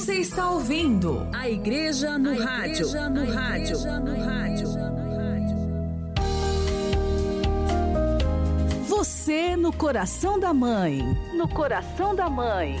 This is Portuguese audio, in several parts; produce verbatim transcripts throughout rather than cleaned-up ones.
Você está ouvindo A Igreja no A Rádio. Igreja no A Rádio. Igreja no Rádio. Você no coração da mãe. No coração da mãe.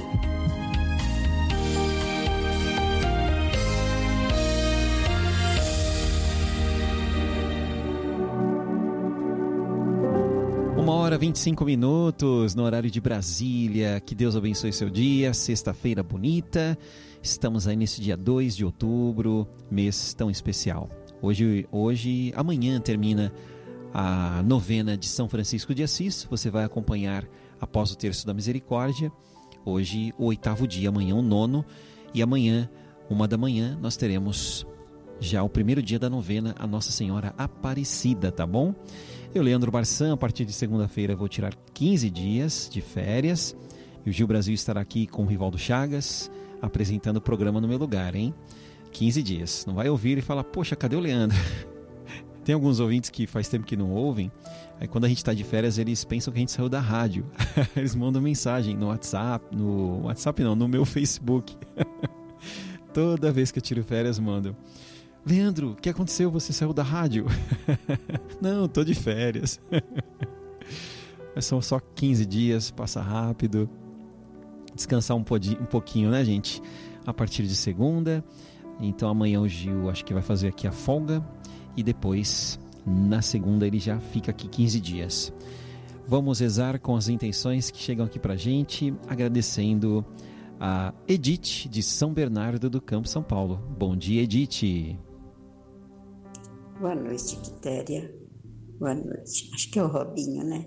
Uma hora e vinte e cinco minutos no horário de Brasília. Que Deus abençoe seu dia. Sexta-feira bonita. Estamos aí nesse dia dois de outubro, mês tão especial. Hoje, hoje, amanhã termina a novena de São Francisco de Assis. Você vai acompanhar após o Terço da Misericórdia. Hoje o oitavo dia, amanhã o nono. E amanhã, uma da manhã, nós teremos já o primeiro dia da novena, a Nossa Senhora Aparecida, tá bom? Eu, Leandro Barçan, a partir de segunda-feira vou tirar quinze dias de férias. E o Gil Brasil estará aqui com o Rivaldo Chagas, apresentando o programa no meu lugar, hein? quinze dias. Não vai ouvir e falar, poxa, cadê o Leandro? Tem alguns ouvintes que faz tempo que não ouvem. Aí quando a gente está de férias, eles pensam que a gente saiu da rádio. Eles mandam mensagem no WhatsApp, no WhatsApp não, no meu Facebook. Toda vez que eu tiro férias, mandam. Leandro, o que aconteceu? Você saiu da rádio? Não, tô de férias. Mas são só quinze dias, passa rápido. Descansar um pouquinho, né, gente? A partir de segunda. Então amanhã o Gil acho que vai fazer aqui a folga. E depois, na segunda, ele já fica aqui quinze dias. Vamos rezar com as intenções que chegam aqui pra gente, agradecendo a Edith de São Bernardo do Campo, São Paulo. Bom dia, Edith. Boa noite, Quitéria. Boa noite. Acho que é o Robinho, né?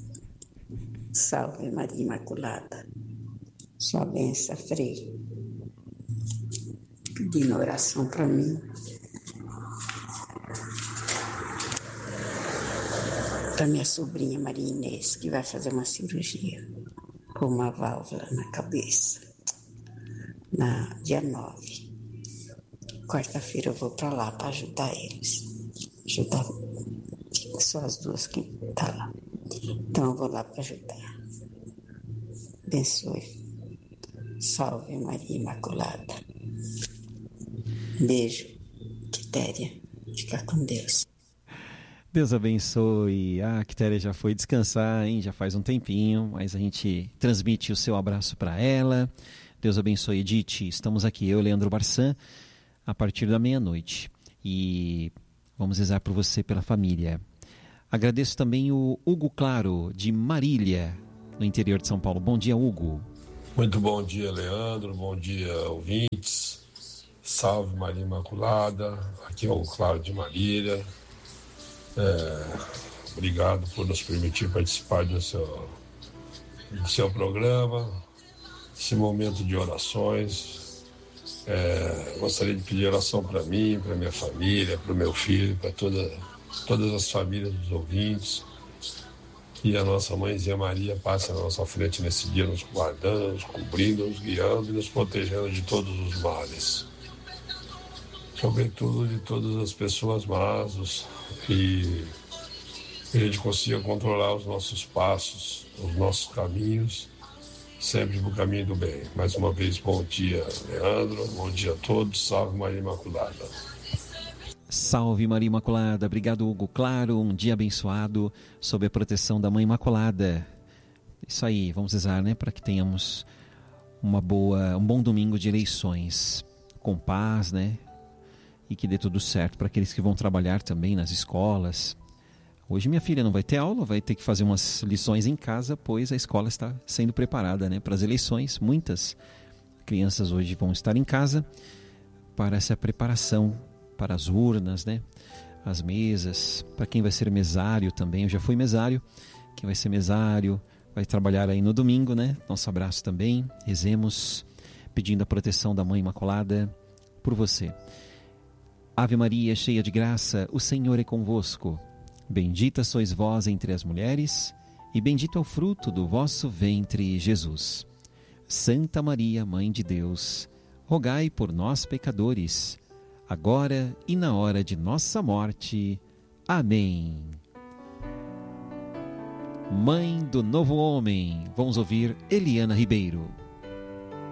Salve Maria Imaculada. Sua benção, Frei. Pedindo oração para mim. Para minha sobrinha Maria Inês, que vai fazer uma cirurgia com uma válvula na cabeça. Na dia nove. Quarta-feira eu vou para lá para ajudar eles. Ajudar. São as duas que estão tá lá. Então eu vou lá para ajudar. Abençoe. Salve Maria Imaculada. Beijo, Quitéria. Fica com Deus. Deus abençoe. Ah, a Quitéria já foi descansar, hein? Já faz um tempinho, mas a gente transmite o seu abraço para ela. Deus abençoe, Edith. Estamos aqui, eu, Leandro Barçan, a partir da meia-noite. E vamos rezar por você, pela família. Agradeço também o Hugo Claro, de Marília, no interior de São Paulo. Bom dia, Hugo. Muito bom dia, Leandro. Bom dia, ouvintes. Salve Maria Imaculada. Aqui é o Hugo Claro de Marília. É, obrigado por nos permitir participar do seu, do seu programa, esse momento de orações. É, gostaria de pedir oração para mim, para minha família, para o meu filho, para toda, todas as famílias dos ouvintes. Que a nossa mãezinha Maria passe na nossa frente nesse dia, nos guardando, nos cobrindo, nos guiando e nos protegendo de todos os males. Sobretudo de todas as pessoas más, e que a gente consiga controlar os nossos passos, os nossos caminhos, sempre no caminho do bem. Mais uma vez, bom dia, Leandro, bom dia a todos, salve Maria Imaculada. Salve Maria Imaculada, obrigado Hugo Claro, um dia abençoado, sob a proteção da Mãe Imaculada. Isso aí, vamos rezar, né, para que tenhamos uma boa, um bom domingo de eleições, com paz, né, e que dê tudo certo para aqueles que vão trabalhar também nas escolas. Hoje minha filha não vai ter aula, vai ter que fazer umas lições em casa, pois a escola está sendo preparada, né, para as eleições. Muitas crianças hoje vão estar em casa para essa preparação, para as urnas, né, as mesas, para quem vai ser mesário também. Eu já fui mesário, quem vai ser mesário vai trabalhar aí no domingo, né? Nosso abraço também, rezemos pedindo a proteção da Mãe Imaculada por você. Ave Maria, cheia de graça, o Senhor é convosco. Bendita sois vós entre as mulheres, e bendito é o fruto do vosso ventre, Jesus. Santa Maria, Mãe de Deus, rogai por nós, pecadores, agora e na hora de nossa morte. Amém. Mãe do Novo Homem, vamos ouvir Eliana Ribeiro.